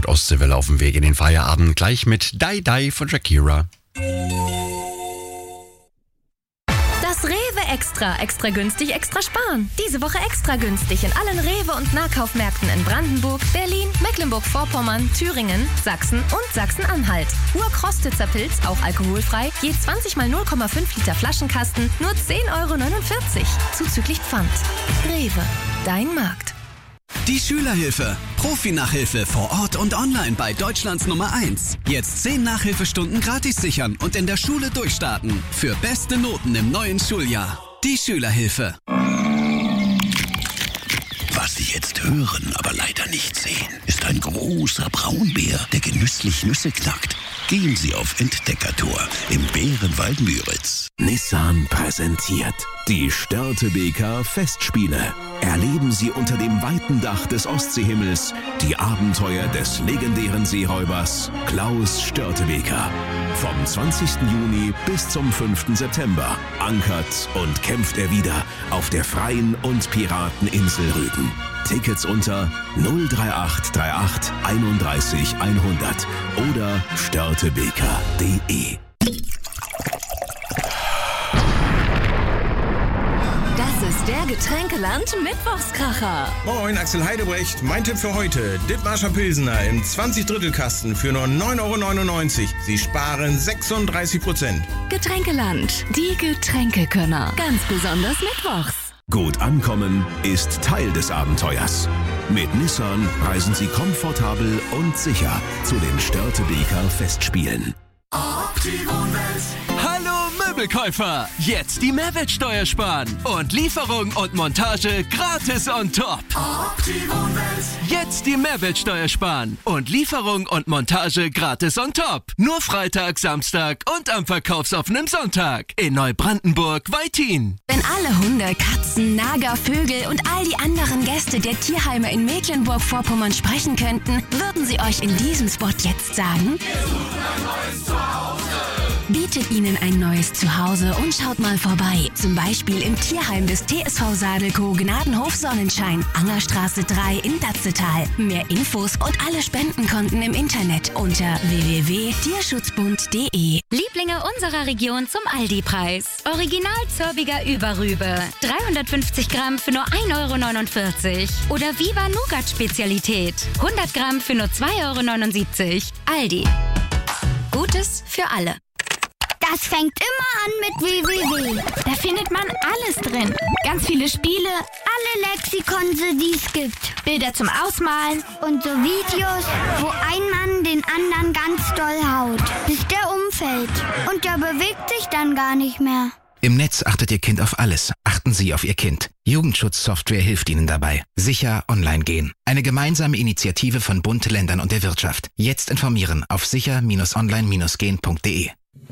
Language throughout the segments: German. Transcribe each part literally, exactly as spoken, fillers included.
hört Ostseewelle auf dem Weg in den Feierabend, gleich mit Die Die von Shakira. Das Rewe Extra. Extra günstig, extra sparen. Diese Woche extra günstig in allen Rewe- und Nahkaufmärkten in Brandenburg, Berlin, Mecklenburg-Vorpommern, Thüringen, Sachsen und Sachsen-Anhalt. Urkrostitzer Pilz, auch alkoholfrei, je zwanzig mal null Komma fünf Liter Flaschenkasten, nur zehn Euro neunundvierzig. Zuzüglich Pfand. Rewe, dein Markt. Die Schülerhilfe. Profi-Nachhilfe vor Ort und online bei Deutschlands Nummer eins. Jetzt zehn Nachhilfestunden gratis sichern und in der Schule durchstarten. Für beste Noten im neuen Schuljahr. Die Schülerhilfe. Was Sie jetzt hören, aber leider nicht sehen, ist ein großer Braunbär, der genüsslich Nüsse knackt. Gehen Sie auf Entdeckertour im Bärenwald Müritz. Nissan präsentiert die Störtebeker Festspiele. Erleben Sie unter dem weiten Dach des Ostseehimmels die Abenteuer des legendären Seeräubers Klaus Störtebeker. Vom zwanzigsten Juni bis zum fünften September ankert und kämpft er wieder auf der freien und Pirateninsel Rügen. Tickets unter null drei acht drei acht einunddreißig hundert oder störtebeker punkt de. Das ist der Getränkeland Mittwochskracher. Moin, Axel Heidebrecht. Mein Tipp für heute: Dithmarscher Pilsener im zwanzig Drittel Kasten für nur neun Euro neunundneunzig. Sie sparen sechsunddreißig Prozent. Getränkeland, die Getränkekönner. Ganz besonders mittwochs. Gut ankommen ist Teil des Abenteuers. Mit Nissan reisen Sie komfortabel und sicher zu den Störtebeker Festspielen. Hallo Möbelkäufer! Jetzt die Mehrwertsteuer sparen und Lieferung und Montage gratis on top. Jetzt die Mehrwertsteuer sparen und Lieferung und Montage gratis on top. Nur Freitag, Samstag und am verkaufsoffenen Sonntag in Neubrandenburg-Weitin. Wenn alle Hunde, Katzen, Nager, Vögel und all die anderen Gäste der Tierheime in Mecklenburg-Vorpommern sprechen könnten, würden sie euch in diesem Spot jetzt sagen: Bietet ihnen ein neues Zuhause und schaut mal vorbei. Zum Beispiel im Tierheim des T S V Sadelkow Gnadenhof Sonnenschein, Angerstraße drei in Datzetal. Mehr Infos und alle Spendenkonten im Internet unter w w w punkt tierschutzbund punkt de. Lieblinge unserer Region zum Aldi-Preis. Original Zörbiger Überrübe. dreihundertfünfzig Gramm für nur ein Euro neunundvierzig. Oder Viva Nougat Spezialität. hundert Gramm für nur zwei Euro neunundsiebzig. Aldi. Gutes für alle. Das fängt immer an mit w w w. Da findet man alles drin. Ganz viele Spiele, alle Lexikonse, die es gibt. Bilder zum Ausmalen und so Videos, wo ein Mann den anderen ganz doll haut, bis der umfällt. Und der bewegt sich dann gar nicht mehr. Im Netz achtet Ihr Kind auf alles. Achten Sie auf Ihr Kind. Jugendschutzsoftware hilft Ihnen dabei. Sicher online gehen. Eine gemeinsame Initiative von Bund, Ländern und der Wirtschaft. Jetzt informieren auf sicher Bindestrich online gehen punkt de.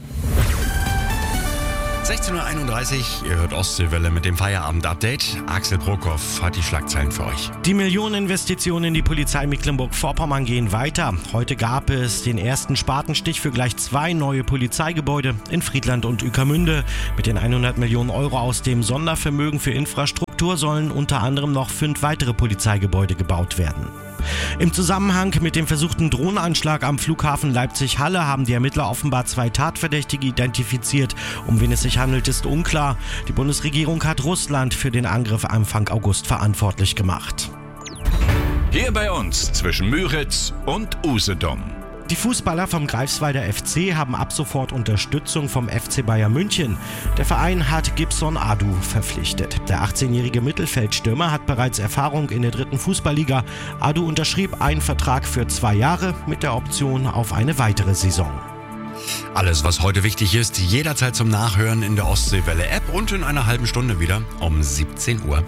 sechzehn Uhr einunddreißig, ihr hört Ostseewelle mit dem Feierabend-Update. Axel Brockhoff hat die Schlagzeilen für euch. Die Millioneninvestitionen in die Polizei Mecklenburg-Vorpommern gehen weiter. Heute gab es den ersten Spatenstich für gleich zwei neue Polizeigebäude in Friedland und Ueckermünde. Mit den hundert Millionen Euro aus dem Sondervermögen für Infrastruktur sollen unter anderem noch fünf weitere Polizeigebäude gebaut werden. Im Zusammenhang mit dem versuchten Drohnenanschlag am Flughafen Leipzig-Halle haben die Ermittler offenbar zwei Tatverdächtige identifiziert. Um wen es sich handelt, ist unklar. Die Bundesregierung hat Russland für den Angriff Anfang August verantwortlich gemacht. Hier bei uns zwischen Müritz und Usedom. Die Fußballer vom Greifswalder F C haben ab sofort Unterstützung vom F C Bayern München. Der Verein hat Gibson Adu verpflichtet. Der achtzehnjährige Mittelfeldstürmer hat bereits Erfahrung in der dritten Fußballliga. Adu unterschrieb einen Vertrag für zwei Jahre mit der Option auf eine weitere Saison. Alles, was heute wichtig ist, jederzeit zum Nachhören in der Ostseewelle-App und in einer halben Stunde wieder um siebzehn Uhr.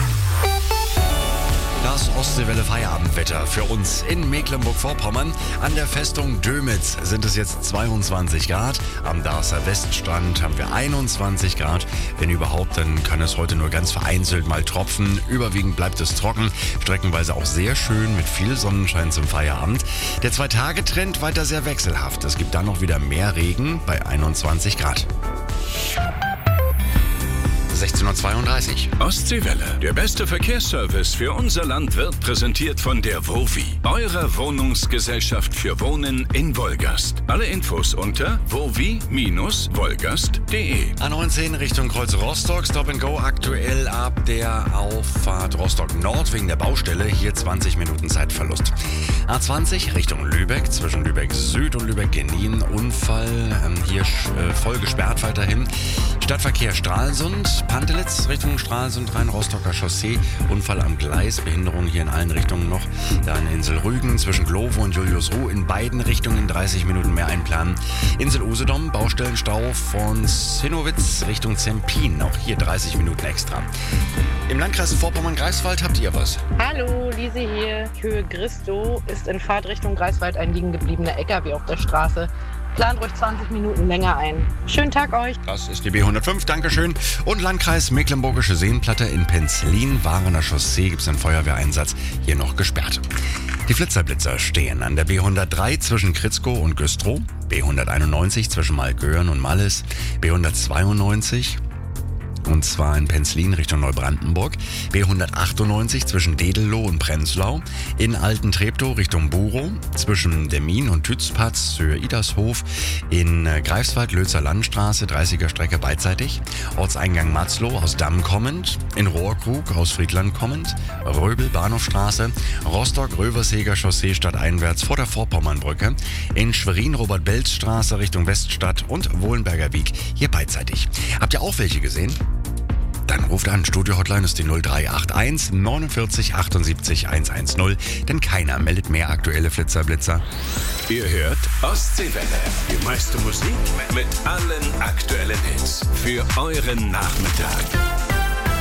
Das Ostseewelle-Feierabendwetter für uns in Mecklenburg-Vorpommern. An der Festung Dömitz sind es jetzt zweiundzwanzig Grad. Am Darßer Weststrand haben wir einundzwanzig Grad. Wenn überhaupt, dann kann es heute nur ganz vereinzelt mal tropfen. Überwiegend bleibt es trocken, streckenweise auch sehr schön mit viel Sonnenschein zum Feierabend. Der Zwei-Tage-Trend weiter sehr wechselhaft. Es gibt dann noch wieder mehr Regen bei einundzwanzig Grad. sechzehn Uhr zweiunddreißig. Ostseewelle. Der beste Verkehrsservice für unser Land wird präsentiert von der Wovi, eurer Wohnungsgesellschaft für Wohnen in Wolgast. Alle Infos unter wovi Bindestrich wolgast punkt de. A neunzehn Richtung Kreuz Rostock. Stop and Go aktuell ab der Auffahrt Rostock Nord wegen der Baustelle. Hier zwanzig Minuten Zeitverlust. A zwanzig Richtung Lübeck. Zwischen Lübeck Süd und Lübeck Genin. Unfall. Ähm, hier äh, voll gesperrt weiterhin. Stadtverkehr Stralsund. Pantelitz Richtung Stralsund rein. Rostocker Chaussee. Unfall am Gleis. Behinderung hier in allen Richtungen noch. Dann Insel Rügen zwischen Glovo und Juliusruh. In beiden Richtungen dreißig Minuten mehr einplanen. Insel Usedom. Baustellenstau von Zinnowitz Richtung Zempin. Auch hier dreißig Minuten extra. Im Landkreis Vorpommern-Greifswald habt ihr was? Hallo, Lise hier. Höhe Gristow ist in Fahrtrichtung Greifswald ein liegen gebliebener L K W auf der Straße. Plant ruhig zwanzig Minuten länger ein. Schönen Tag euch. Das ist die B hundertfünf, Dankeschön. Und Landkreis Mecklenburgische Seenplatte in Penzlin, Warener Chaussee, gibt es einen Feuerwehreinsatz, hier noch gesperrt. Die Flitzerblitzer stehen an der B hundertdrei zwischen Kritzkow und Güstrow, B hunderteinundneunzig zwischen Malgören und Mallis, B hundertzweiundneunzig und zwar in Penzlin Richtung Neubrandenburg, B hundertachtundneunzig zwischen Dedelow und Prenzlau, in Altentreptow Richtung Burow, zwischen Demmin und Tützpatz für Idershof, in Greifswald Lötzer Landstraße, dreißiger Strecke beidseitig, Ortseingang Matzlow aus Damm kommend, in Rohrkrug aus Friedland kommend, Röbel Bahnhofstraße, Rostock Röverseger Chaussee stadteinwärts vor der Vorpommernbrücke, in Schwerin Robert-Belz-Straße Richtung Weststadt und Wohlenberger Weg hier beidseitig. Habt ihr auch welche gesehen? Dann ruft an, Studio-Hotline ist die null drei acht eins neunundvierzig achtundsiebzig hundertzehn, denn keiner meldet mehr aktuelle Flitzerblitzer. Ihr hört Ostseewelle, die meiste Musik mit allen aktuellen Hits für euren Nachmittag.